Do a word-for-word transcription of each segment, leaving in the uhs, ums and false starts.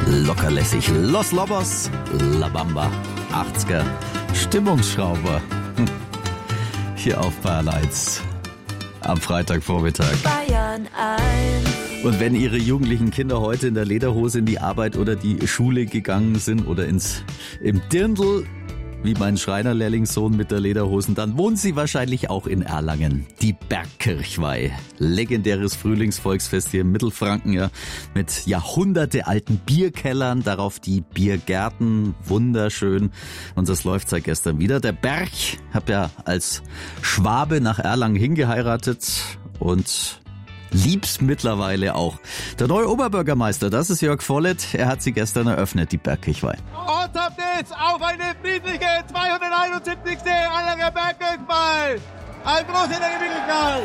Lockerlässig. Los Lobos, La Bamba, achtziger Stimmungsschrauber. Hier auf Bayern eins am Freitagvormittag. Bayern eins. Und wenn Ihre jugendlichen Kinder heute in der Lederhose in die Arbeit oder die Schule gegangen sind oder ins im Dirndl, wie mein Schreinerlehrlingssohn mit der Lederhosen, dann wohnen sie wahrscheinlich auch in Erlangen. Die Bergkirchweih. Legendäres Frühlingsvolksfest hier im Mittelfranken, ja, mit jahrhundertealten Bierkellern, darauf die Biergärten, wunderschön. Und das läuft seit gestern wieder. Der Berg, hab ja als Schwabe nach Erlangen hingeheiratet und lieb's mittlerweile auch. Der neue Oberbürgermeister, das ist Jörg Vollett, er hat sie gestern eröffnet, die Bergkirchweih. Und ab geht's auf eine friedliche zweihunderteinundsiebzigste Erlanger Bergkirchweih. Ein Gruß in der Gemütlichkeit.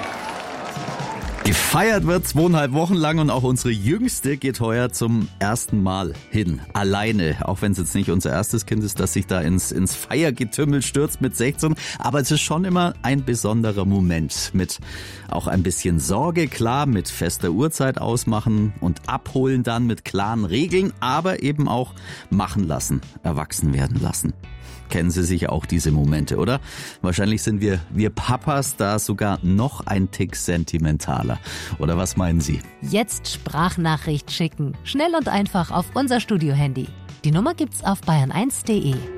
Gefeiert wird zweieinhalb Wochen lang und auch unsere Jüngste geht heuer zum ersten Mal hin. Alleine, auch wenn es jetzt nicht unser erstes Kind ist, das sich da ins, ins Feiergetümmel stürzt mit sechzehn. Aber es ist schon immer ein besonderer Moment mit auch ein bisschen Sorge, klar, mit fester Uhrzeit ausmachen und abholen dann mit klaren Regeln, aber eben auch machen lassen, erwachsen werden lassen. Kennen Sie sicher auch diese Momente, oder? Wahrscheinlich sind wir, wir Papas da sogar noch ein Tick sentimentaler. Oder was meinen Sie? Jetzt Sprachnachricht schicken. Schnell und einfach auf unser Studiohandy. Die Nummer gibt's auf bayern eins punkt de.